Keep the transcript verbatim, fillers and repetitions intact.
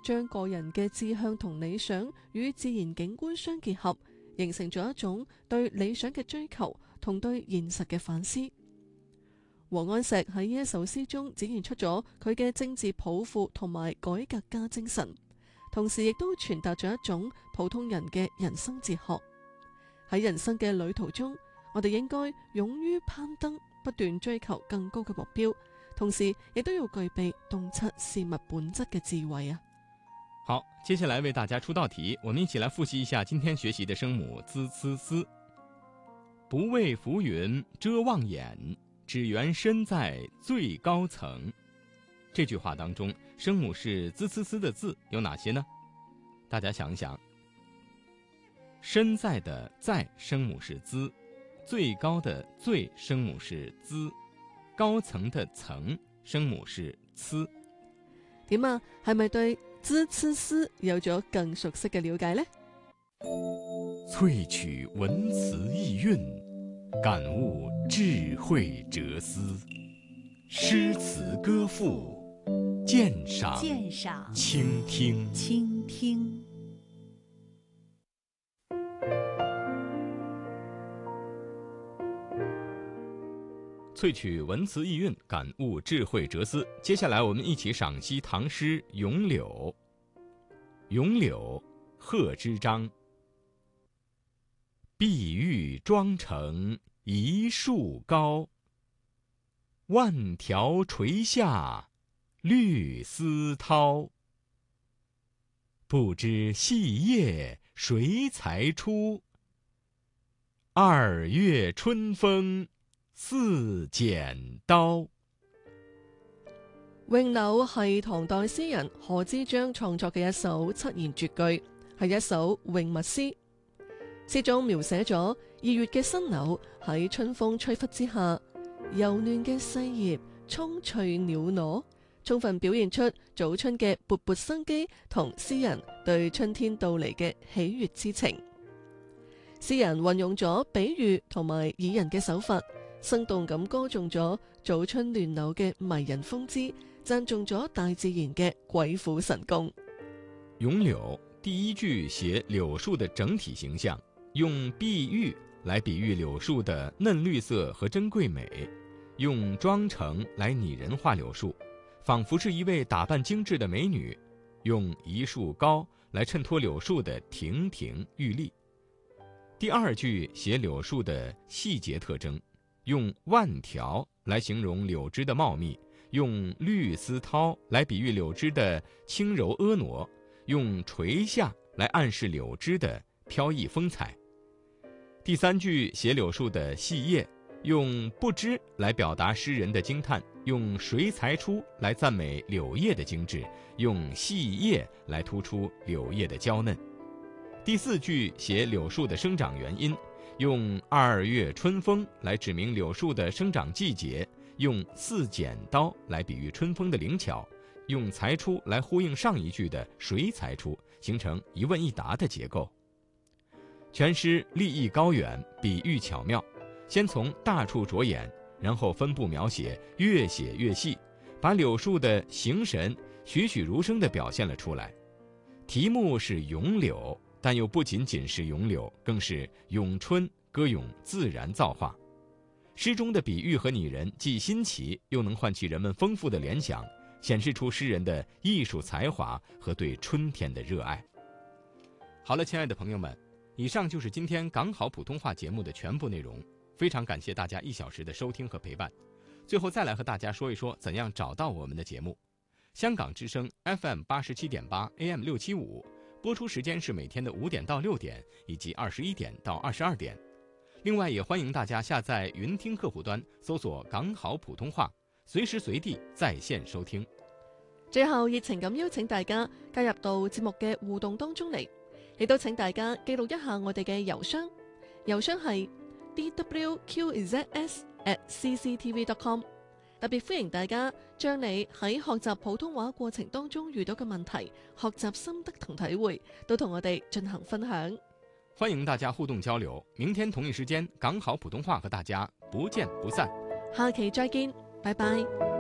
將個人嘅志向同理想與自然景觀相結合，形成咗一種對理想嘅追求同對現實嘅反思。王安石喺呢一首詩中展現出咗佢嘅政治抱負同埋改革家精神，同時亦都傳達咗一種普通人嘅人生哲學。喺人生嘅旅途中，我哋應該勇於攀登，不斷追求更高嘅目標，同時亦都要具備洞察事物本質嘅智慧啊！ 好，接下來為大家出道題，我們一起來複習一下今天學習的聲母滋呲絲。不為浮雲遮望眼，只緣身在最高層。這句話當中，聲母是滋呲絲的字有哪些呢？大家想一想。身在的在聲母是滋，最高的最聲母是滋，高層的層聲母是呲。 點啊？係咪對滋呲絲有咗更熟悉嘅了解呢？ 萃取文詞意韻，感悟智慧哲思，詩詞歌賦，鑑賞鑑賞傾聽傾聽。 萃取文詞意韻，感悟智慧哲思。接下來我們一起賞析唐詩《詠柳》。詠柳，賀知章。碧玉妝成一樹高，萬條垂下綠絲绦。不知細葉誰裁出？二月春風似剪刀。 詠柳係唐代詩人賀知章創作嘅一首七言絕句，係一首詠物詩。詩中描寫咗二月嘅新柳喺春風吹拂之下，柔嫩嘅細葉蔥翠裊娜，充分表現出早春嘅勃勃生機同詩人對春天到嚟嘅喜悅之情。詩人運用咗比喻同埋擬人嘅手法，生動咁歌頌咗早春亂柳嘅迷人風姿，讚頌咗大自然嘅鬼斧神工。 詠柳第一句寫柳樹的整體形象，用碧玉來比喻柳樹的嫩綠色和珍貴美，用妝成來擬人化柳樹，仿佛是一位打扮精緻的美女，用一樹高來襯托柳樹的亭亭玉立。第二句寫柳樹的細節特徵，用萬條來形容柳枝的茂密，用綠絲绦來比喻柳枝的輕柔婀娜，用垂下來暗示柳枝的飄逸風采。第三句寫柳樹的細葉，用不知來表達詩人的驚嘆，用誰裁出來讚美柳葉的精緻，用細葉來突出柳葉的嬌嫩。第四句寫柳樹的生長原因，用二月春風來指明柳樹的生長季節，用似剪刀來比喻春風的靈巧，用裁出來呼應上一句的誰裁出，形成一問一答的結構。全詩立意高遠，比喻巧妙，先從大處着眼，然後分布描寫，越寫越細，把柳樹的形神栩栩如生地表現了出來。題目是詠柳，但又不僅僅是詠柳，更是詠春，歌詠自然造化。詩中的比喻和擬人既新奇，又能喚起人們豐富的聯想，顯示出詩人的藝術才華和對春天的熱愛。好了，親愛的朋友們，以上就是今天港好普通話節目的全部內容，非常感謝大家一小時的收聽和陪伴。最後再來和大家說一說怎樣找到我們的節目。香港之聲 F M 八十七點八 A M 六七五，播出時間是每天的五點到六點，以及二十一點到二十二點。另外也歡迎大家下載雲聽客戶端，搜索港好普通話，隨時隨地在線收聽。 最後熱情咁邀請大家加入到節目嘅互動當中嚟，亦都請大家記錄一下我哋嘅郵箱，郵箱係 d w q z s at c c t v dot com。 特別歡迎大家將你喺學習普通話過程當中遇到嘅問題、學習心得同體會都同我哋進行分享。 歡迎大家互動交流，明天同一時間港好普通話和大家不見不散。 下期再見，拜拜。